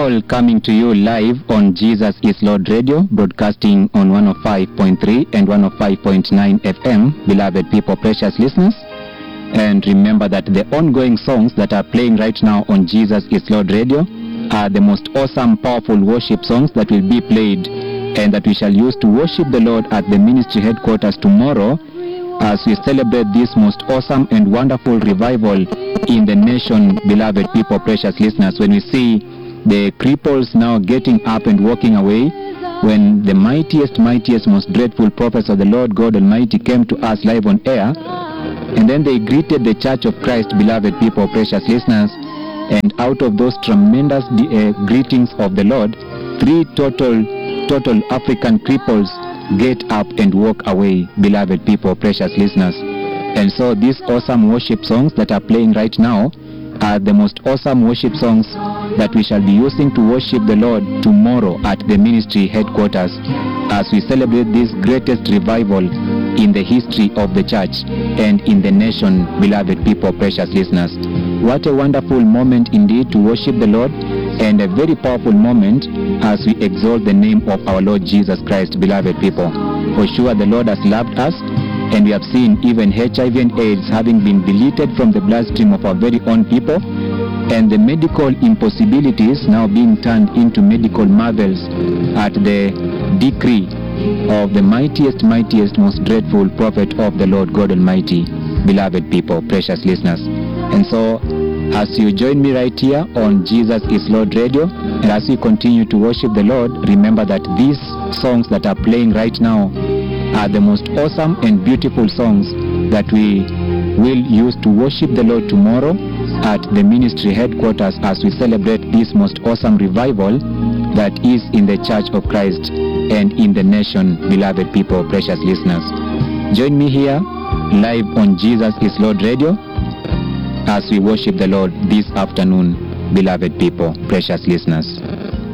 all coming to you live on Jesus is Lord Radio, broadcasting on 105.3 and 105.9 FM, beloved people, precious listeners. And remember that the ongoing songs that are playing right now on Jesus is Lord Radio are the most awesome, powerful worship songs that will be played and that we shall use to worship the Lord at the ministry headquarters tomorrow as we celebrate this most awesome and wonderful revival in the nation, beloved people, precious listeners. When we see the cripples now getting up and walking away, when the mightiest, most dreadful prophets of the Lord God Almighty came to us live on air, and then they greeted the Church of Christ, beloved people, precious listeners, and out of those tremendous greetings of the Lord, 3 total African cripples get up and walk away, beloved people, precious listeners. And so these awesome worship songs that are playing right now are the most awesome worship songs that we shall be using to worship the Lord tomorrow at the ministry headquarters as we celebrate this greatest revival in the history of the church and in the nation, beloved people, precious listeners. What a wonderful moment indeed to worship the Lord, and a very powerful moment as we exalt the name of our Lord Jesus Christ, beloved people. For sure the Lord has loved us, and we have seen even HIV and AIDS having been deleted from the bloodstream of our very own people, and the medical impossibilities now being turned into medical marvels at the decree of the mightiest, most dreadful prophet of the Lord God Almighty, beloved people, precious listeners. And so, as you join me right here on Jesus is Lord Radio, and as we continue to worship the Lord, remember that these songs that are playing right now are the most awesome and beautiful songs that we will use to worship the Lord tomorrow at the ministry headquarters as we celebrate this most awesome revival that is in the Church of Christ and in the nation, beloved people, precious listeners. Join me here live on Jesus is Lord Radio as we worship the Lord this afternoon, beloved people, precious listeners.